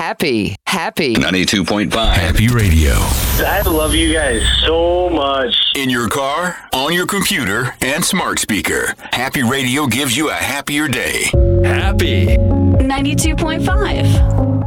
Happy 92.5 Happy Radio. I love you guys so much. in your car, on your computer, and smart speaker. Happy Radio gives you a happier day. Happy 92.5.